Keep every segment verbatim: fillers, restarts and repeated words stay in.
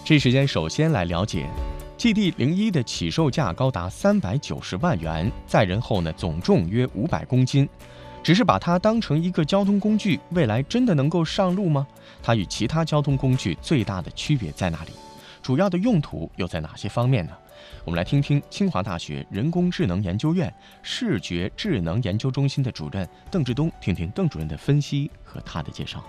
这时间首先来了解 G D 零一 的起售价高达三百九十万元，载人后呢总重约五百公斤。只是把它当成一个交通工具，未来真的能够上路吗？它与其他交通工具最大的区别在哪里？主要的用途又在哪些方面呢？我们来听听清华大学人工智能研究院视觉智能研究中心的主任邓志东，听听邓主任的分析和他的介绍。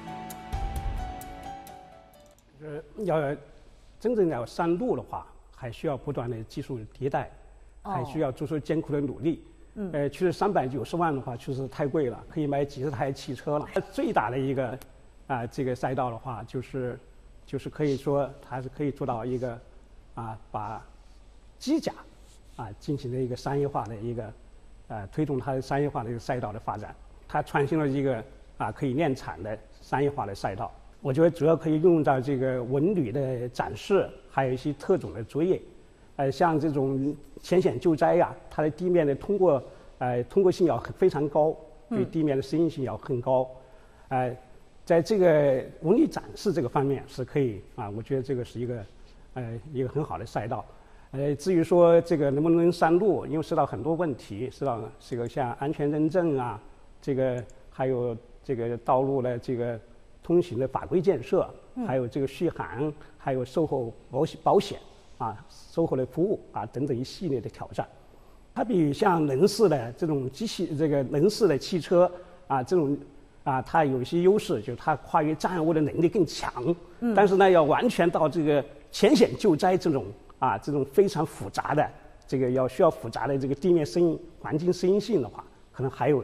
呃，要真正要上路的话，还需要不断的技术迭代，还需要做出艰苦的努力。嗯，呃，其实三百九十万的话，确实太贵了，可以买几十台汽车了。最大的一个啊、呃，这个赛道的话，就是就是可以说它是可以做到一个啊，把机甲啊进行了一个商业化的一个呃推动它的商业化的一个赛道的发展。它创新了一个啊可以量产的商业化的赛道。我觉得主要可以用到这个文旅的展示，还有一些特种的作业。呃，像这种浅显救灾呀、啊，它的地面的通过呃通过性要非常高，对地面的适应性要很高。呃，在这个文旅展示这个方面是可以啊，我觉得这个是一个呃一个很好的赛道。呃，至于说这个能不能上路，因为涉及到很多问题，涉及到这个像安全认证啊，这个还有这个道路的这个通行的法规建设，还有这个续航，还有售后保险保险。啊，售后的服务啊，等等一系列的挑战，它比像人式的这种机器，这个人式的汽车啊，这种啊，它有一些优势，就是它跨越障碍物的能力更强。嗯。但是呢，要完全到这个浅显救灾这种啊，这种非常复杂的这个要需要复杂的这个地面适应环境适应性的话，可能还有